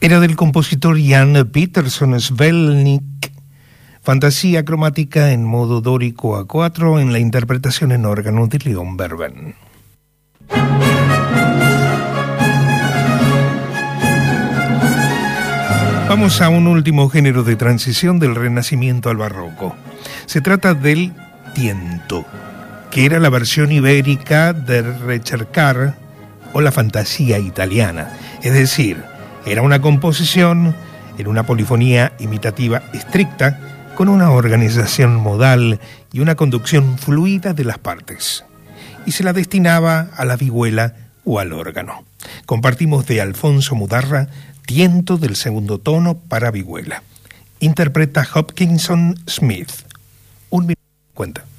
Era del compositor Jan Peterson Svelnik, fantasía cromática en modo dórico A4 en la interpretación en órgano de Leon Berben. Vamos a un último género de transición del Renacimiento al Barroco. Se trata del tiento, que era la versión ibérica del recercar o la fantasía italiana. Es decir, era una composición en una polifonía imitativa estricta con una organización modal y una conducción fluida de las partes. Y se la destinaba a la vihuela o al órgano. Compartimos de Alfonso Mudarra Tiento del segundo tono para vihuela. Interpreta Hopkinson Smith. 1 minuto 50.